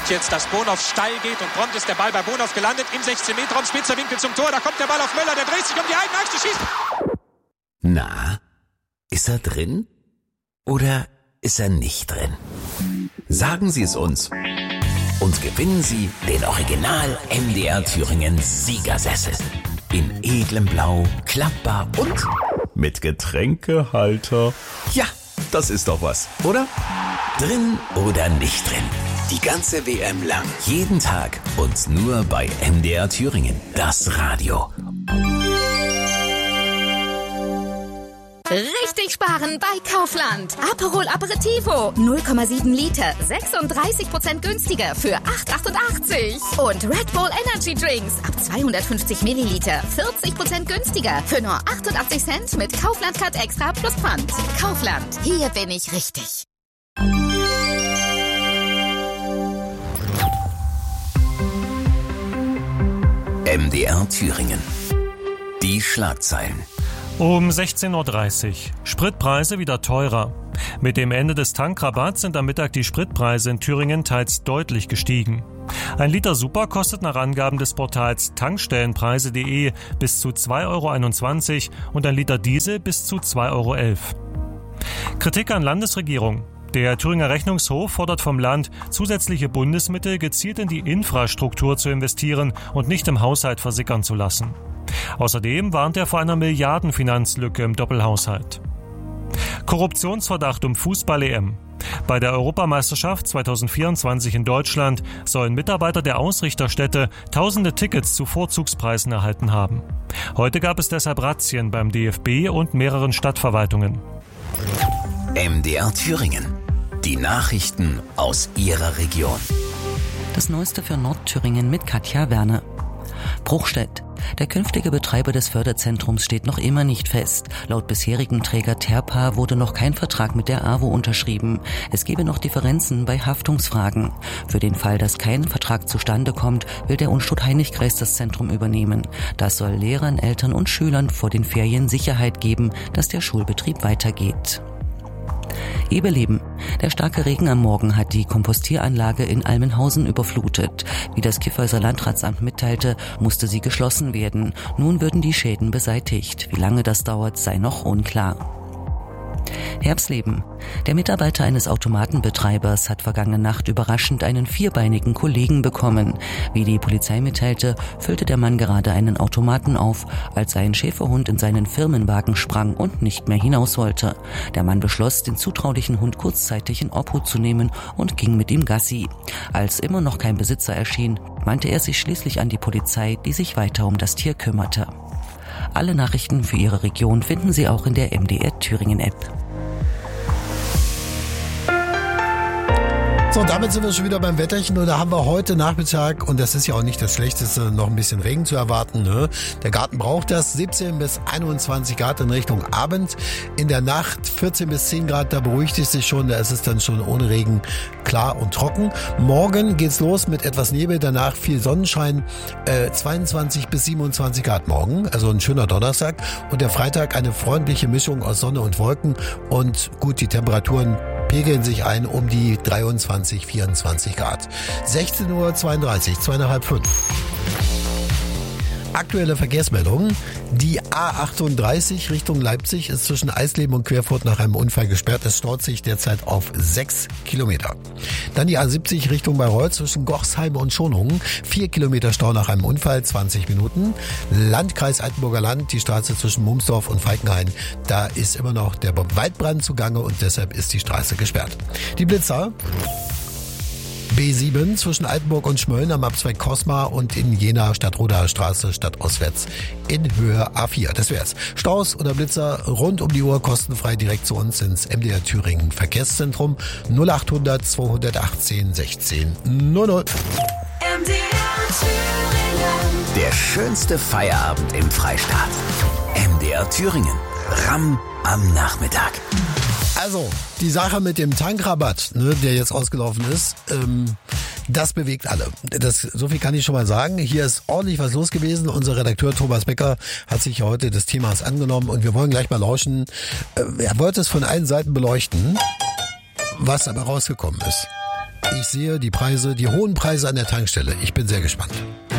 sieht jetzt, dass Bonhoff steil geht und prompt ist der Ball bei Bonhoff gelandet im 16-Meter-Raum, spitzer Winkel zum Tor, da kommt der Ball auf Möller, der dreht sich um die eigene Achse, schießt. Na, ist er drin oder ist er nicht drin? Sagen Sie es uns und gewinnen Sie den Original MDR Thüringen Siegersessel. In edlem Blau, klappbar und mit Getränkehalter. Ja, das ist doch was, oder? Drin oder nicht drin? Die ganze WM lang, jeden Tag und nur bei MDR Thüringen, das Radio. Richtig sparen bei Kaufland. Aperol Aperitivo 0,7 Liter, 36% günstiger für 8,88. Und Red Bull Energy Drinks ab 250 Milliliter, 40% günstiger für nur 88 Cent mit Kaufland Card Extra plus Pfand. Kaufland, hier bin ich richtig. MDR Thüringen. Die Schlagzeilen. Um 16.30 Uhr. Spritpreise wieder teurer. Mit dem Ende des Tankrabatts sind am Mittag die Spritpreise in Thüringen teils deutlich gestiegen. Ein Liter Super kostet nach Angaben des Portals tankstellenpreise.de bis zu 2,21 € und ein Liter Diesel bis zu 2,11 €. Kritik an Landesregierung. Der Thüringer Rechnungshof fordert vom Land, zusätzliche Bundesmittel gezielt in die Infrastruktur zu investieren und nicht im Haushalt versickern zu lassen. Außerdem warnt er vor einer Milliardenfinanzlücke im Doppelhaushalt. Korruptionsverdacht um Fußball-EM. Bei der Europameisterschaft 2024 in Deutschland sollen Mitarbeiter der Ausrichterstätte tausende Tickets zu Vorzugspreisen erhalten haben. Heute gab es deshalb Razzien beim DFB und mehreren Stadtverwaltungen. MDR Thüringen. Die Nachrichten aus Ihrer Region. Das Neueste für Nordthüringen mit Katja Werner. Bruchstedt. Der künftige Betreiber des Förderzentrums steht noch immer nicht fest. Laut bisherigem Träger Terpa wurde noch kein Vertrag mit der AWO unterschrieben. Es gebe noch Differenzen bei Haftungsfragen. Für den Fall, dass kein Vertrag zustande kommt, will der Unstrut-Heinrich-Kreis das Zentrum übernehmen. Das soll Lehrern, Eltern und Schülern vor den Ferien Sicherheit geben, dass der Schulbetrieb weitergeht. Eberleben. Der starke Regen am Morgen hat die Kompostieranlage in Almenhausen überflutet. Wie das Kyffhäuser Landratsamt mitteilte, musste sie geschlossen werden. Nun würden die Schäden beseitigt. Wie lange das dauert, sei noch unklar. Herbstleben. Der Mitarbeiter eines Automatenbetreibers hat vergangene Nacht überraschend einen vierbeinigen Kollegen bekommen. Wie die Polizei mitteilte, füllte der Mann gerade einen Automaten auf, als ein Schäferhund in seinen Firmenwagen sprang und nicht mehr hinaus wollte. Der Mann beschloss, den zutraulichen Hund kurzzeitig in Obhut zu nehmen und ging mit ihm Gassi. Als immer noch kein Besitzer erschien, wandte er sich schließlich an die Polizei, die sich weiter um das Tier kümmerte. Alle Nachrichten für Ihre Region finden Sie auch in der MDR Thüringen App. So, und damit sind wir schon wieder beim Wetterchen und da haben wir heute Nachmittag, und das ist ja auch nicht das Schlechteste, noch ein bisschen Regen zu erwarten. Ne? Der Garten braucht das, 17 bis 21 Grad in Richtung Abend. In der Nacht 14 bis 10 Grad, da beruhigt es sich schon, da ist es dann schon ohne Regen klar und trocken. Morgen geht's los mit etwas Nebel, danach viel Sonnenschein, 22 bis 27 Grad morgen, also ein schöner Donnerstag. Und der Freitag eine freundliche Mischung aus Sonne und Wolken und gut, die Temperaturen pegeln sich ein um die 23, 24 Grad. 16:32 Uhr, 2:30, 5. Aktuelle Verkehrsmeldungen. Die A38 Richtung Leipzig ist zwischen Eisleben und Querfurt nach einem Unfall gesperrt. Es staut sich derzeit auf 6 Kilometer. Dann die A70 Richtung Bayreuth zwischen Gochsheim und Schonungen. 4 Kilometer Stau nach einem Unfall, 20 Minuten. Landkreis Altenburger Land, die Straße zwischen Mumsdorf und Falkenhain. Da ist immer noch der Waldbrand zugange und deshalb ist die Straße gesperrt. Die Blitzer. B7 zwischen Altenburg und Schmölln am Abzweig Kosma und in Jena Stadtrodaer Straße stadtauswärts in Höhe A4. Das wär's. Staus oder Blitzer rund um die Uhr kostenfrei direkt zu uns ins MDR Thüringen Verkehrszentrum 0800 218 16 00. Der schönste Feierabend im Freistaat. MDR Thüringen. RAM am Nachmittag. Also, die Sache mit dem Tankrabatt, ne, der jetzt ausgelaufen ist, das bewegt alle. So viel kann ich schon mal sagen. Hier ist ordentlich was los gewesen. Unser Redakteur Thomas Becker hat sich heute des Themas angenommen und wir wollen gleich mal lauschen. Er wollte es von allen Seiten beleuchten, was aber rausgekommen ist. Ich sehe die hohen Preise an der Tankstelle. Ich bin sehr gespannt.